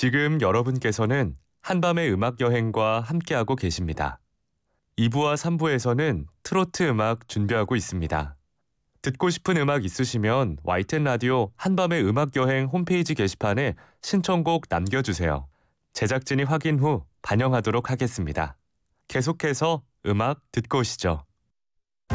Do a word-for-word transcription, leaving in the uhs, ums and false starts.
지금 여러분께서는 한밤의 음악 여행과 함께하고 계십니다. 이 부와 삼 부에서는 트로트 음악 준비하고 있습니다. 듣고 싶은 음악 있으시면 와이티엔 라디오 한밤의 음악 여행 홈페이지 게시판에 신청곡 남겨주세요. 제작진이 확인 후 반영하도록 하겠습니다. 계속해서 음악 듣고 오시죠.